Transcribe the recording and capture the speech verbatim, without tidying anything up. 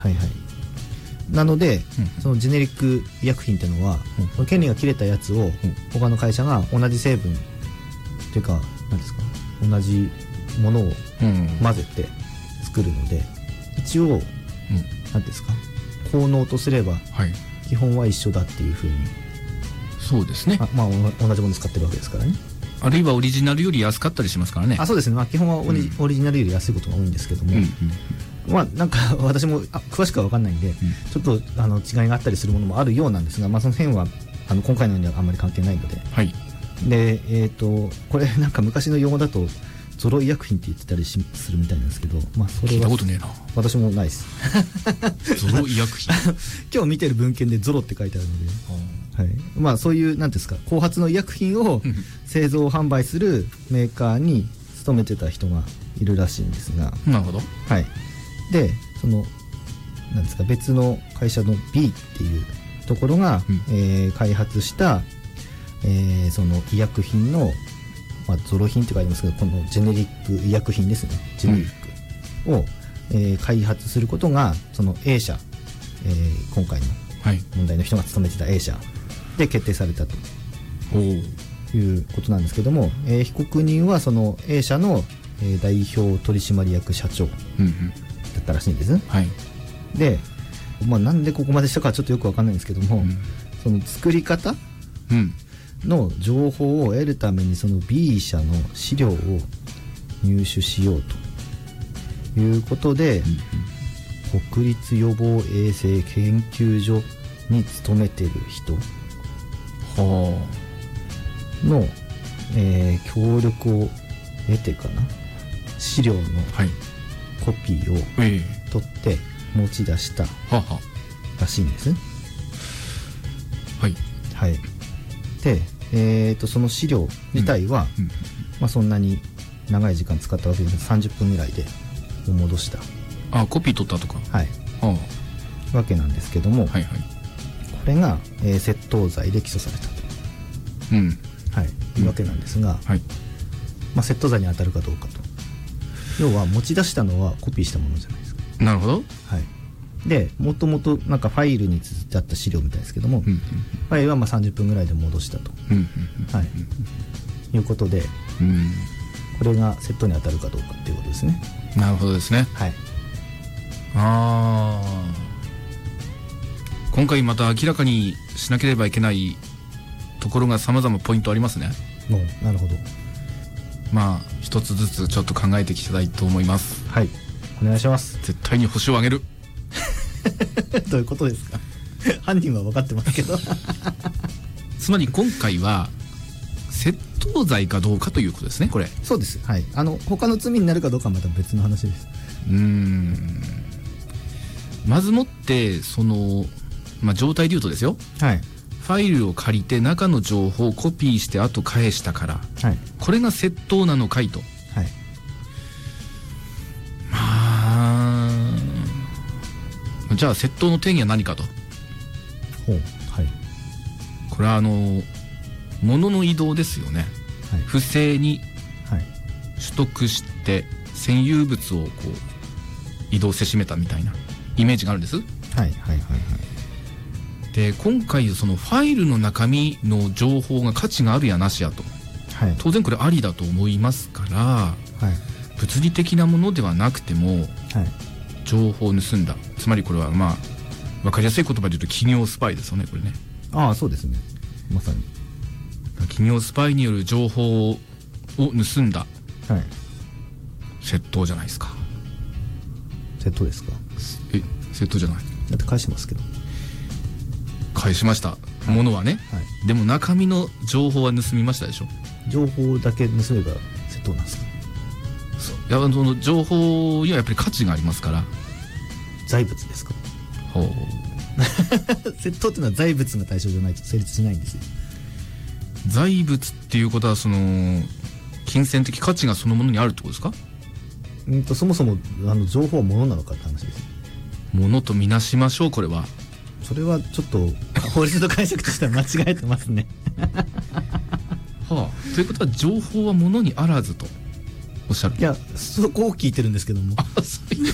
はいはい。なので、 うんそのジェネリック医薬品っていうのは、 うんその権利が切れたやつを他の会社が同じ成分というか何ですか、同じものをうん混ぜて作るので、一応何ですか、効能とすればはい、 基本は一緒だっていうふうに、 そうですね。 あ、まあお同じもの使ってるわけですからね。 あるいはオリジナルより安かったりしますからね。 あ、そうですね。まあ基本はオリ、 うんオリジナルより安いことが多いんですけども、 うんうんまあなんか私もあ詳しくは分かんないんで、ちょっとあの違いがあったりするものもあるようなんですが、まあその辺はあの今回のにはあんまり関係ないので、 はい。 で、えっ、とこれなんか昔の用語だとゾロ医薬品って言ってたりしするみたいなんですけど、まあそれ聞いたはことねえな。 私もないです。 ゾロ医薬品。 今日見てる文献でゾロって書いてあるので、はい、まあそういうなんですか、後発の医薬品を製造販売するメーカーに勤めてた人がいるらしいんですが、 なるほど。 はい。で、そのなんですか、別の会社の B っていうところが、 うんえー開発した、えーその医薬品の、まあ、ゾロ品って書いてますけど、このジェネリック医薬品ですね、ジェネリックを、えー開発することがその A 社、えー今回のはい。 問題の人が勤めてた A 社で決定されたとおお。 いうことなんですけども、えー被告人はその A 社の、えー代表取締役社長だうんうん。 ったらしいんです。 はい。 で、まあ、なんでここまでしたかちょっとよくわかんないんですけども、 うんその作り方うん。 の情報を得るためにその B 社の資料を入手しようということで、国立予防衛生研究所に勤めてる人はの、えー協力を得てかな、資料のあ。はい。 コピーをええ。 取って持ち出したはあはらしいんです。 あ。はい。 はい。で、えー、とその資料自体は、 うん。 まあ、そんなに長い時間使ったわけです。さんじゅっぷんぐらいで戻した、 あ、コピー取ったとか。 はい、 はわけなんですけども、 あ。はいはい。 これが、えー窃盗罪で起訴されたと、 うん。 はい、いうわけなんですが、 はい。 まあ、窃盗罪に当たるかどうかと。要は持ち出したのはコピーしたものじゃないですか。 なるほど。 はい、でもともとなんかファイルに綴ってあった資料みたいですけども、 うん。 ファイルはまあさんじゅっぷんぐらいで戻したと、 うん。うん。 はい、いうことで、 うん。 これが窃盗に当たるかどうかっていうことですね。 なるほどですね。 はい。 ああ。今回また明らかにしなければいけないところが様々ポイントありますね。 もうなるほど。 まあ一つずつちょっと考えていきたいと思います。 はい。お願いします。 絶対に星をあげる。 どういうことですか。犯人は分かってますけど。 つまり今回は窃盗罪かどうかということですね、これ。 そうです。はい。あの他の罪になるかどうかはまた別の話です。 うーん。まずもってその、まあ、状態で言うとですよ。 はい。 ファイルを借りて中の情報をコピーして後返したから、 はい。 これが窃盗なのかいと。 はい。 まあ、じゃあ窃盗の定義は何かと。 ほう。はい。 これはあの物の移動ですよね。 はい。 不正にはい。 取得して占有物をこう移動せしめたみたいなイメージがあるんです。 はい。はい。はい。はい。 で今回そのファイルの中身の情報が価値があるやなしやと、 はい。 当然これありだと思いますから、 はい。 物理的なものではなくてもはい。 情報を盗んだ、つまりこれはまあ分かりやすい言葉で言うと企業スパイですよね、これね。 ああ、そうですね。まさに。 企業スパイによる情報を盗んだはい。 窃盗じゃないですか。 窃盗ですか。 え、窃盗じゃない。 だって返してますけど。 返しました、ものはね、 はい。 でも中身の情報は盗みましたでしょ。 情報だけ盗めば窃盗なんですか。 そう、いや、その情報にはやっぱり価値がありますから。 財物ですか。 ほう。 窃盗っていうのは財物が対象じゃないと成立しないんですよ。 財物っていうことはその金銭的価値がそのものにあるってことですか。 うんとそもそもあの情報は物なのかって話です。 ものとみなしましょう、これは。 それはちょっと法律の解釈としては間違えてますね。 はあ、ということは情報はものにあらずとおっしゃる。 いや、そこを聞いてるんですけども。 あ、そ